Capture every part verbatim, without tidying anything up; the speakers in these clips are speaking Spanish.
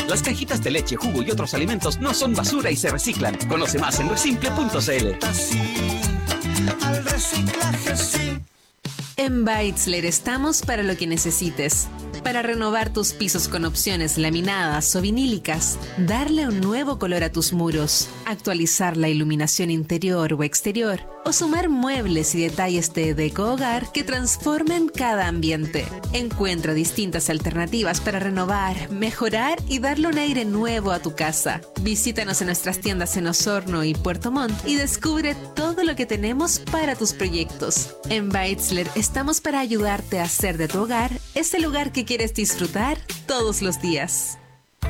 Las cajitas de leche, jugo y otros alimentos no son basura y se reciclan. Conoce más en resimple punto c l. Sí, al reciclaje sí. En Beitzler estamos para lo que necesites. Para renovar tus pisos con opciones laminadas o vinílicas, darle un nuevo color a tus muros, actualizar la iluminación interior o exterior, o sumar muebles y detalles de deco hogar que transformen cada ambiente. Encuentra distintas alternativas para renovar, mejorar y darle un aire nuevo a tu casa. Visítanos en nuestras tiendas en Osorno y Puerto Montt y descubre todo lo que tenemos para tus proyectos. En Beitzler estamos para ayudarte a hacer de tu hogar ese lugar que quieres disfrutar todos los días.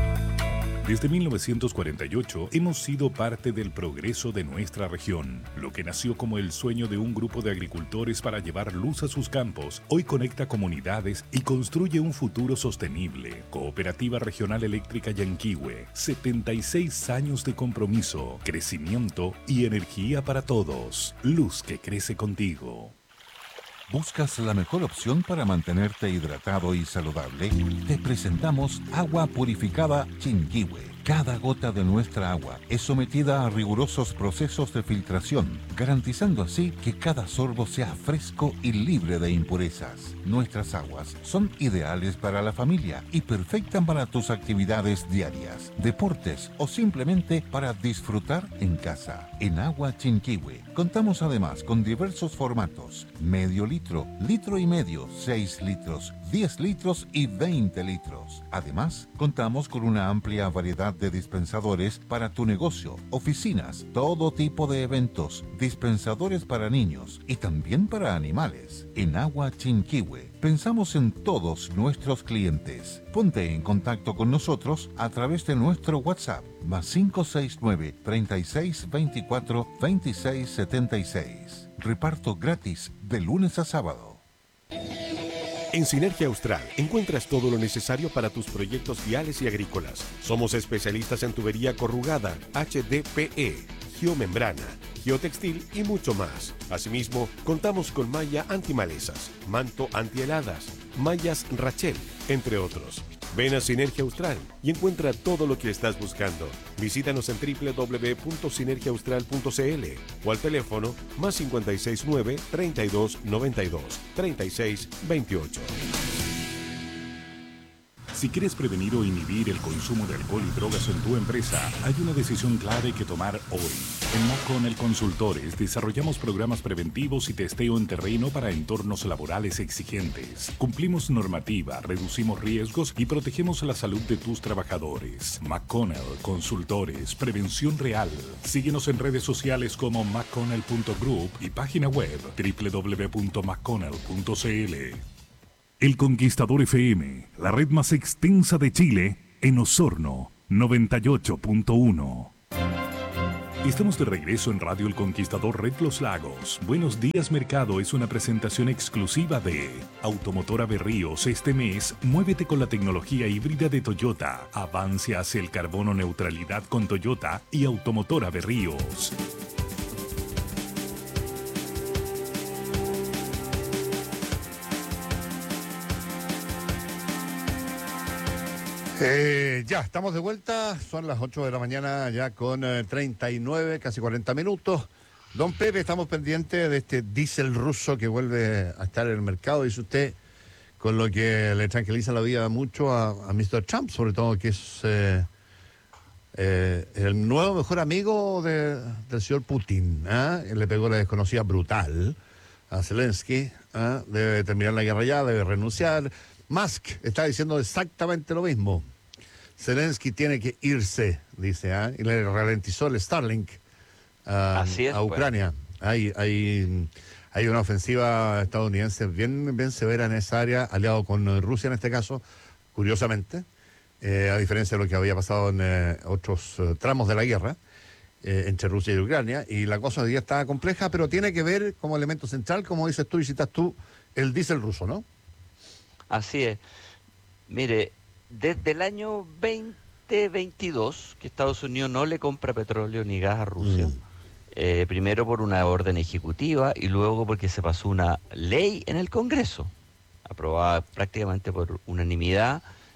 Desde mil novecientos cuarenta y ocho hemos sido parte del progreso de nuestra región. Lo que nació como el sueño de un grupo de agricultores para llevar luz a sus campos, hoy conecta comunidades y construye un futuro sostenible. Cooperativa Regional Eléctrica Yanquihue, setenta y seis años de compromiso, crecimiento y energía para todos. Luz que crece contigo. ¿Buscas la mejor opción para mantenerte hidratado y saludable? Te presentamos Agua Purificada Chinquihue. Cada gota de nuestra agua es sometida a rigurosos procesos de filtración, garantizando así que cada sorbo sea fresco y libre de impurezas. Nuestras aguas son ideales para la familia y perfectas para tus actividades diarias, deportes o simplemente para disfrutar en casa. En Agua Chinquihue contamos además con diversos formatos: medio litro, litro y medio, seis litros, diez litros y veinte litros. Además, contamos con una amplia variedad de dispensadores para tu negocio, oficinas, todo tipo de eventos, dispensadores para niños y también para animales. En Agua Chinquihue pensamos en todos nuestros clientes. Ponte en contacto con nosotros a través de nuestro WhatsApp más cinco seis nueve, treinta y seis veinticuatro, veintiséis setenta y seis. Reparto gratis de lunes a sábado. En Sinergia Austral encuentras todo lo necesario para tus proyectos viales y agrícolas. Somos especialistas en tubería corrugada, H D P E, geomembrana, geotextil y mucho más. Asimismo, contamos con malla antimalezas, manto antiheladas, mallas Rachel, entre otros. Ven a Sinergia Austral y encuentra todo lo que estás buscando. Visítanos en doble u doble u doble u punto sinergia austral punto c l o al teléfono más cinco seis nueve, treinta y dos, noventa y dos, treinta y seis, veintiocho. Si quieres prevenir o inhibir el consumo de alcohol y drogas en tu empresa, hay una decisión clave que tomar hoy. En McConnell Consultores desarrollamos programas preventivos y testeo en terreno para entornos laborales exigentes. Cumplimos normativa, reducimos riesgos y protegemos la salud de tus trabajadores. McConnell Consultores, prevención real. Síguenos en redes sociales como mcconnell punto group y página web doble u doble u doble u punto mcconnell punto c l. El Conquistador F M, la red más extensa de Chile, en Osorno, noventa y ocho punto uno. Estamos de regreso en Radio El Conquistador Red Los Lagos. Buenos días Mercado es una presentación exclusiva de Automotora Berríos. Este mes, muévete con la tecnología híbrida de Toyota. Avance hacia el carbono neutralidad con Toyota y Automotora Berríos. Eh, ya, estamos de vuelta, son las ocho de la mañana ya con eh, treinta y nueve, casi cuarenta minutos. Don Pepe, estamos pendientes de este diésel ruso que vuelve a estar en el mercado, dice usted, con lo que le tranquiliza la vida mucho a, a mister Trump, sobre todo que es eh, eh, el nuevo mejor amigo de, del señor Putin. ¿eh? Le pegó la desconocida brutal a Zelensky, ¿eh? Debe terminar la guerra ya, debe renunciar. Musk está diciendo exactamente lo mismo. Zelensky tiene que irse, dice, ¿eh? Y le ralentizó el Starlink uh, Así es, a Ucrania. Pues. Hay, hay, hay una ofensiva estadounidense bien, bien severa en esa área, aliado con Rusia en este caso, curiosamente, eh, a diferencia de lo que había pasado en eh, otros uh, tramos de la guerra eh, entre Rusia y Ucrania. Y la cosa hoy día está compleja, pero tiene que ver como elemento central, como dices tú y citas tú, el diésel ruso, ¿no? Así es. Mire, desde el año veinte veintidós, que Estados Unidos no le compra petróleo ni gas a Rusia, mm. eh, primero por una orden ejecutiva y luego porque se pasó una ley en el Congreso, aprobada prácticamente por unanimidad,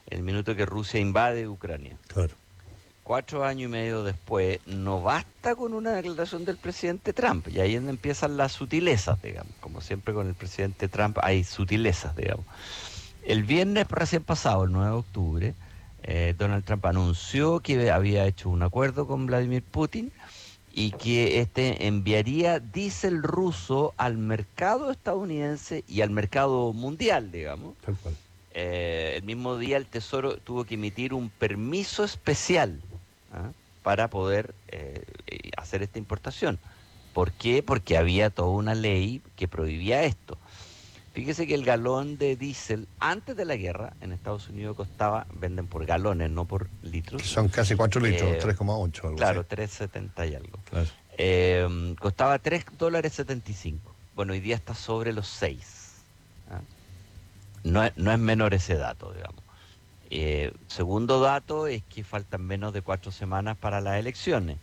en el minuto que Rusia invade Ucrania. Claro. Cuatro años y medio después, no basta con una declaración del presidente Trump, y ahí es donde empiezan las sutilezas, digamos. Como siempre con el presidente Trump hay sutilezas, digamos. El viernes recién pasado, el nueve de octubre, eh, Donald Trump anunció que había hecho un acuerdo con Vladimir Putin y que este enviaría diésel ruso al mercado estadounidense y al mercado mundial, digamos. Tal cual. Eh, el mismo día el Tesoro tuvo que emitir un permiso especial, ¿ah?, para poder eh, hacer esta importación. ¿Por qué? Porque había toda una ley que prohibía esto. Fíjese que el galón de diésel antes de la guerra en Estados Unidos costaba, venden por galones, no por litros. Son casi cuatro litros, Eh, tres coma ocho. Algo Claro, así. tres setenta y algo. Claro. Eh, costaba tres dólares setenta y cinco. Bueno, hoy día está sobre los seis. ¿Ah? No, es- no es menor ese dato, digamos. Eh, segundo dato es que faltan menos de cuatro semanas para las elecciones.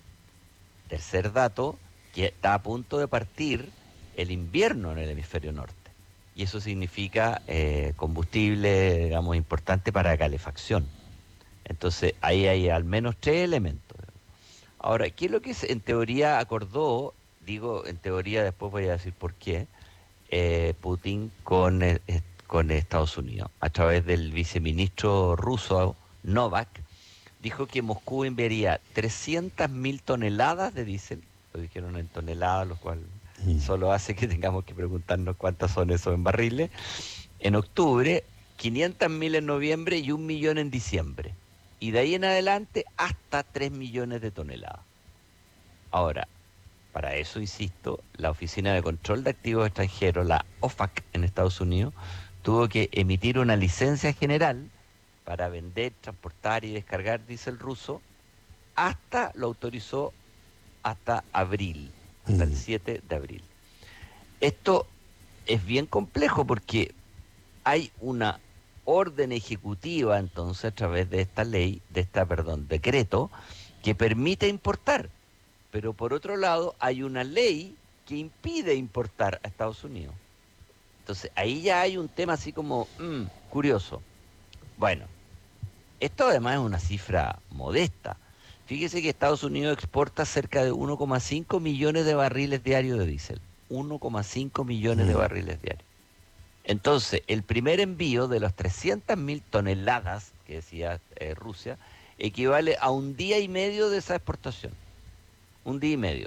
Tercer dato, que está a punto de partir el invierno en el hemisferio norte. Y eso significa eh, combustible, digamos, importante para calefacción. Entonces, ahí hay al menos tres elementos. Ahora, ¿qué es lo que se- en teoría acordó? Digo, en teoría, después voy a decir por qué, eh, Putin con, eh, eh, con Estados Unidos. A través del viceministro ruso, Novak, dijo que Moscú enviaría trescientas mil toneladas de diésel, lo dijeron en toneladas, lo cual solo hace que tengamos que preguntarnos cuántas son esos en barriles, en octubre, quinientas mil en noviembre y un millón en diciembre. Y de ahí en adelante hasta tres millones de toneladas. Ahora, para eso, insisto, la Oficina de Control de Activos Extranjeros, la O F A C en Estados Unidos, tuvo que emitir una licencia general para vender, transportar y descargar diésel ruso, hasta, lo autorizó hasta abril, hasta el siete de abril. Esto es bien complejo porque hay una orden ejecutiva entonces a través de esta ley, de esta, perdón, decreto, que permite importar. Pero por otro lado hay una ley que impide importar a Estados Unidos. Entonces ahí ya hay un tema así como mm, curioso. Bueno, esto además es una cifra modesta. Fíjese que Estados Unidos exporta cerca de uno coma cinco millones de barriles diarios de diésel. uno coma cinco millones de barriles diarios. Entonces, el primer envío de las trescientas mil toneladas que decía eh, Rusia equivale a un día y medio de esa exportación. Un día y medio.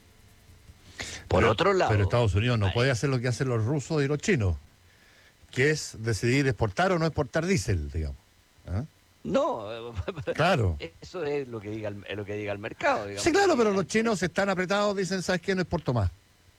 Por Pero- otro lado... Pero Estados Unidos no Ay. puede hacer lo que hacen los rusos y los chinos, que es decidir exportar o no exportar diésel, digamos. ¿Ah? No, Claro. eso es lo que diga el, es lo que diga el mercado. Digamos. Sí, claro, pero los chinos están apretados, dicen, ¿sabes qué? No exporto más.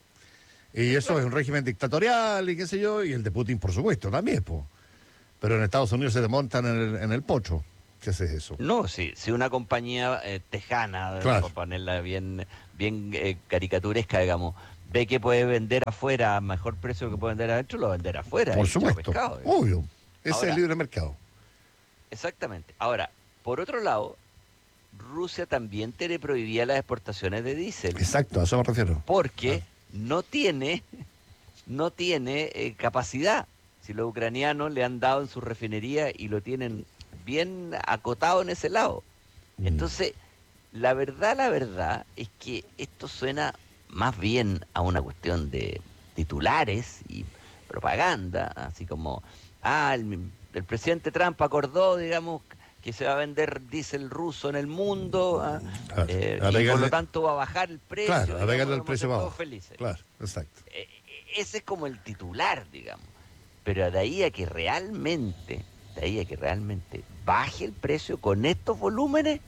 Y eso es un régimen dictatorial y qué sé yo, y el de Putin, por supuesto, también, po. Pero en Estados Unidos se desmontan en el, en el pocho. ¿Qué hace eso? No, si, si una compañía eh, tejana, Claro. para ponerla bien, bien eh, caricaturesca, digamos, ve que puede vender afuera a mejor precio que puede vender adentro, lo va a vender afuera. Por y chao supuesto. pescado, digamos. Obvio. Ese es Ahora- el libre mercado. Exactamente. Ahora, por otro lado, Rusia también tiene prohibida las exportaciones de diésel. Exacto, a eso me refiero. Porque no tiene, no tiene eh, capacidad. Si los ucranianos le han dado en su refinería y lo tienen bien acotado en ese lado. Mm. Entonces, la verdad, la verdad es que esto suena más bien a una cuestión de titulares y propaganda, así como, ah, el, el presidente Trump acordó, digamos, que se va a vender diésel ruso en el mundo, ah, Claro, eh, y arreglarle- por lo tanto va a bajar el precio. Claro, digamos, arreglarle el vamos a precio ser para todos abajo. felices. Claro, exacto. Eh, Ese es como el titular, digamos. Pero de ahí a que realmente, de ahí a que realmente baje el precio con estos volúmenes,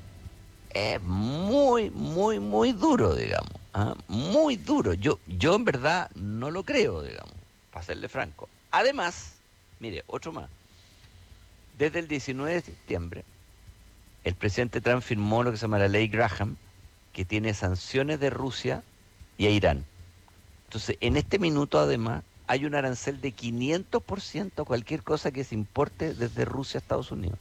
es muy, muy, muy duro, digamos. ¿ah? Muy duro. Yo, yo en verdad no lo creo, digamos, para serle franco. Además, mire, otro más. Desde el diecinueve de septiembre, el presidente Trump firmó lo que se llama la ley Graham, que tiene sanciones de Rusia y a Irán. Entonces, en este minuto, además, hay un arancel de quinientos por ciento a cualquier cosa que se importe desde Rusia a Estados Unidos.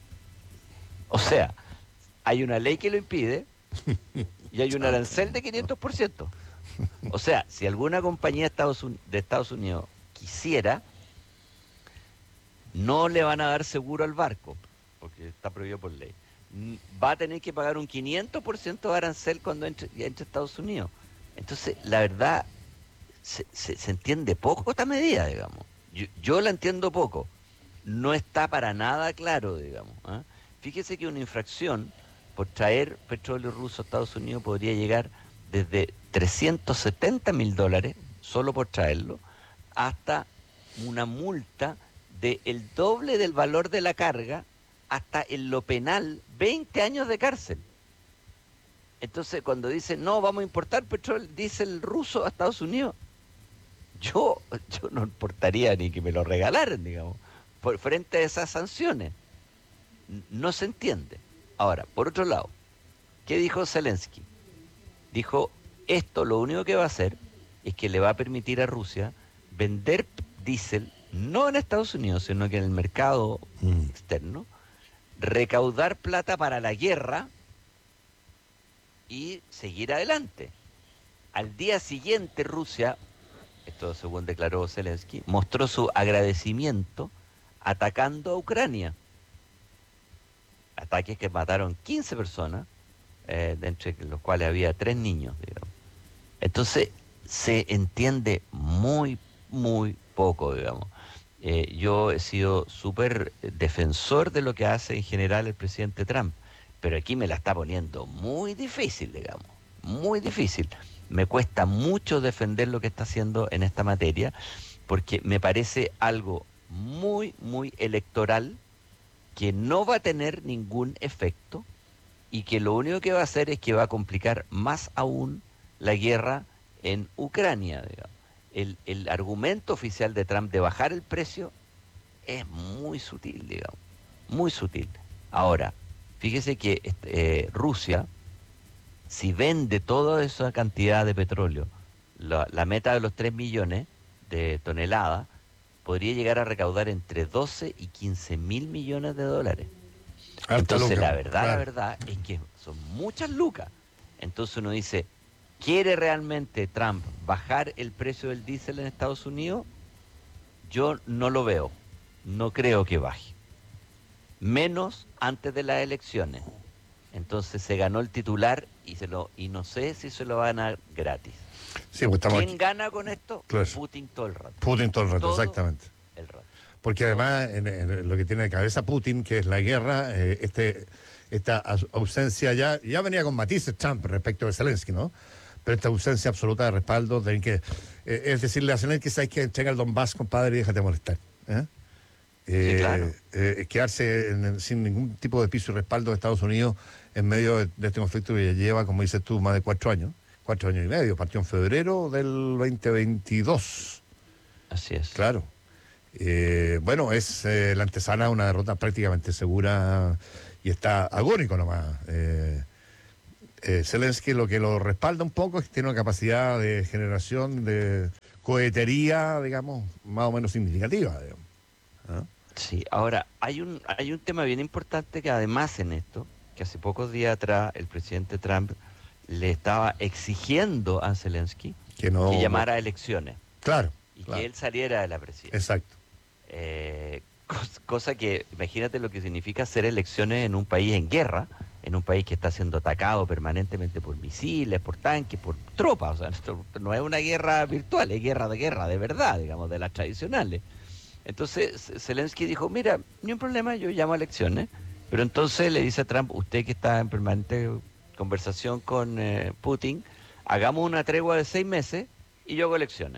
O sea, hay una ley que lo impide y hay un arancel de quinientos por ciento. O sea, si alguna compañía de Estados, Un- de Estados Unidos quisiera, no le van a dar seguro al barco, porque está prohibido por ley. Va a tener que pagar un quinientos por ciento de arancel cuando entre, entre a Estados Unidos. Entonces, la verdad, se, se, se entiende poco esta medida, digamos. Yo, yo la entiendo poco. No está para nada claro, digamos. ¿eh? Fíjese que una infracción por traer petróleo ruso a Estados Unidos podría llegar desde trescientos setenta mil dólares, solo por traerlo, hasta una multa del doble del valor de la carga, hasta en lo penal, veinte años de cárcel. Entonces, cuando dicen, no, vamos a importar petróleo, diésel ruso a Estados Unidos, yo, yo no importaría ni que me lo regalaran, digamos, por frente a esas sanciones. No se entiende. Ahora, por otro lado, ¿qué dijo Zelensky? Dijo, esto lo único que va a hacer es que le va a permitir a Rusia vender diésel, no en Estados Unidos, sino que en el mercado mm. externo, recaudar plata para la guerra y seguir adelante. Al día siguiente Rusia, esto según declaró Zelensky, mostró su agradecimiento atacando a Ucrania. Ataques que mataron quince personas, eh, entre los cuales había tres niños, digamos. Entonces se entiende muy, muy poco, digamos. Eh, yo he sido súper defensor de lo que hace en general el presidente Trump, pero aquí me la está poniendo muy difícil, digamos, muy difícil. Me cuesta mucho defender lo que está haciendo en esta materia, porque me parece algo muy, muy electoral, que no va a tener ningún efecto y que lo único que va a hacer es que va a complicar más aún la guerra en Ucrania, digamos. El, el argumento oficial de Trump de bajar el precio es muy sutil, digamos, muy sutil. Ahora, fíjese que eh, Rusia, si vende toda esa cantidad de petróleo, la, la meta de los tres millones de toneladas, podría llegar a recaudar entre doce y quince mil millones de dólares. Alta Entonces, luca, la verdad, claro. la verdad es que son muchas lucas. Entonces uno dice, ¿quiere realmente Trump bajar el precio del diésel en Estados Unidos? Yo no lo veo. No creo que baje. Menos antes de las elecciones. Entonces se ganó el titular y se lo y no sé si se lo van a ganar gratis. Sí, pues ¿Quién aquí. gana con esto? Claro. Putin todo el rato. Putin todo el rato, todo exactamente. El rato. Porque además, en, en lo que tiene de cabeza Putin, que es la guerra, eh, este esta ausencia ya, ya venía con matices Trump respecto de Zelensky, ¿no? Pero esta ausencia absoluta de respaldo, de que, eh, es decirle a Zelensky, sabes que entrega el Donbass, compadre, y déjate molestar. ¿eh? Eh, sí, claro. eh, quedarse en, sin ningún tipo de piso y respaldo de Estados Unidos en medio de, de este conflicto que ya lleva, como dices tú, más de cuatro años. Cuatro años y medio, partió en febrero del veinte veintidós. Así es. Claro. Eh, bueno, es eh, la antesala a una derrota prácticamente segura y está agónico nomás. Eh, eh, Zelensky lo que lo respalda un poco es que tiene una capacidad de generación de cohetería, digamos, más o menos significativa. Digamos. ¿Ah? Sí, ahora, hay un, hay un tema bien importante que además en esto, que hace pocos días atrás el presidente Trump le estaba exigiendo a Zelensky que, no, que llamara a elecciones. Claro. Y claro. que él saliera de la presidencia. Exacto. Eh, cosa, cosa que, imagínate lo que significa hacer elecciones en un país en guerra, en un país que está siendo atacado permanentemente por misiles, por tanques, por tropas. O sea, esto no es una guerra virtual, es guerra de guerra, de verdad, digamos, de las tradicionales. Entonces Zelensky dijo, mira, ni un problema, yo llamo a elecciones. Pero entonces le dice a Trump, usted que está en permanente conversación con eh, Putin, hagamos una tregua de seis meses y yo hago elecciones.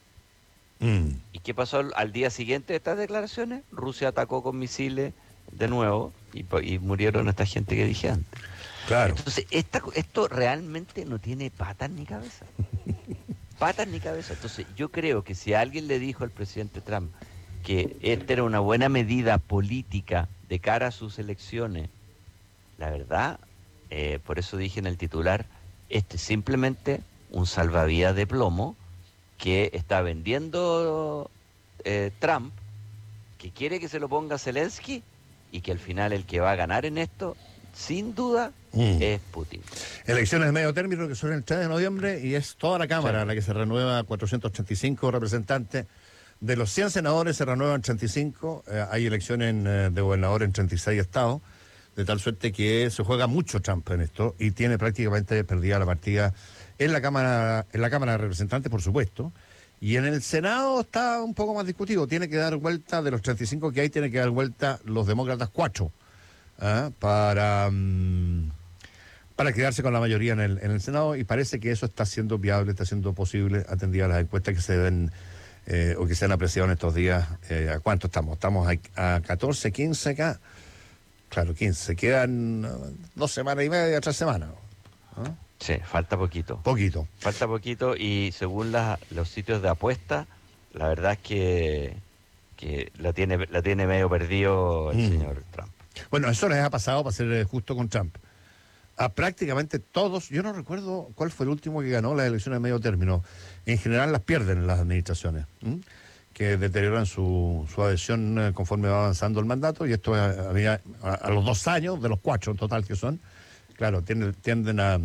Mm. ¿Y qué pasó al, al día siguiente de estas declaraciones? Rusia atacó con misiles de nuevo y, y murieron esta gente que dije antes. Claro. Entonces, esta, esto realmente no tiene patas ni cabeza. Patas ni cabeza. Entonces, yo creo que si alguien le dijo al presidente Trump que esta era una buena medida política de cara a sus elecciones, la verdad, eh, por eso dije en el titular, este es simplemente un salvavidas de plomo que está vendiendo eh, Trump, que quiere que se lo ponga Zelensky y que al final el que va a ganar en esto, sin duda, mm. es Putin. Elecciones de medio término que son el tres de noviembre y es toda la Cámara sí. la que se renueva, cuatrocientos ochenta y cinco representantes De los cien senadores se renuevan treinta y cinco, eh, hay elecciones en, eh, de gobernador en treinta y seis estados, de tal suerte que se juega mucho Trump en esto y tiene prácticamente perdida la partida en la Cámara, en la Cámara de Representantes, por supuesto, y en el Senado está un poco más discutido. Tiene que dar vuelta, de los treinta y cinco que hay, tiene que dar vuelta los demócratas cuatro, ¿eh? para, um, para quedarse con la mayoría en el, en el Senado, y parece que eso está siendo viable, está siendo posible, atendidas las encuestas que se ven eh, o que se han apreciado en estos días. Eh, ¿A cuánto estamos? Estamos a, a catorce, quince acá. Claro, quince. Quedan dos semanas y media, tres semanas. ¿Ah? Sí, falta poquito. Poquito. Falta poquito y según la, los sitios de apuesta, la verdad es que, que la tiene la tiene medio perdido el Mm. señor Trump. Bueno, eso les ha pasado, para ser justo con Trump, a prácticamente todos. Yo no recuerdo cuál fue el último que ganó las elecciones de medio término. En general las pierden las administraciones, ¿m? que deterioran su, su adhesión eh, conforme va avanzando el mandato, y esto eh, había, a, a los dos años, de los cuatro en total que son, claro, tienden, tienden a,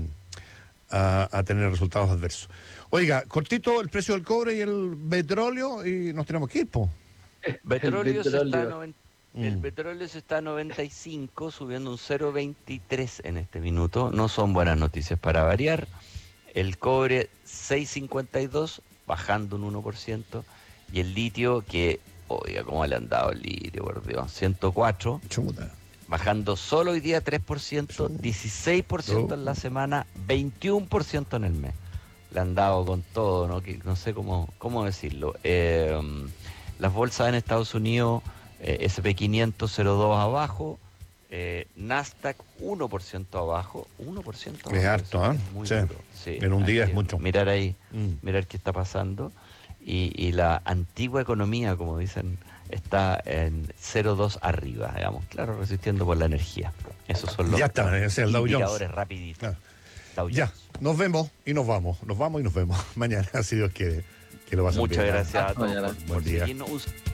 a, a tener resultados adversos. Oiga, cortito el precio del cobre y el petróleo, y nos tenemos que ir, po. Petróleo El se está a petróleo. noven- El Mm. petróleo se está a noventa y cinco, subiendo un cero coma veintitrés en este minuto. No son buenas noticias para variar. El cobre seis coma cincuenta y dos, bajando un uno por ciento. Y el litio, que, oiga, cómo le han dado el litio, por Dios, ciento cuatro, Chuta. bajando solo hoy día tres por ciento, dieciséis por ciento en la semana, veintiuno por ciento en el mes. Le han dado con todo, ¿no? Que, no sé cómo, cómo decirlo. Eh, las bolsas en Estados Unidos, eh, ese pe quinientos cero coma dos abajo, eh, Nasdaq uno por ciento abajo, uno por ciento Es abajo, harto, eso ¿eh? es muy Sí. duro. Sí, En un hay día es que mucho. Mirar ahí, Mm. mirar qué está pasando. Y, y la antigua economía, como dicen, está en cero coma dos arriba, digamos, claro, resistiendo por la energía. Esos son los Ya está, ese es el Dow Jones. indicadores rapiditos. Claro. Dow Ya, Jones. nos vemos y nos vamos. Nos vamos y nos vemos mañana, si Dios quiere. Que lo pasen Muchas bien. gracias a todos Mañana. por, por Buen día. seguirnos. Un-